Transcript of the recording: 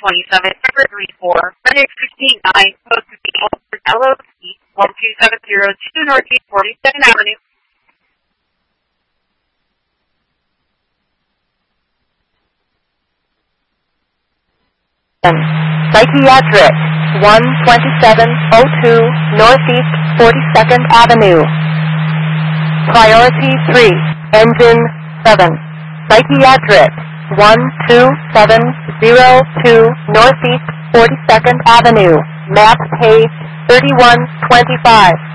2734, Reddick 169, supposed to be Alfred LOC, 12702 Northeast 42nd Avenue. Psychiatric, 12702 Northeast 42nd Avenue. Priority 3, Engine 7. Psychiatric, 12702 Northeast 42nd Avenue. Map page 3125.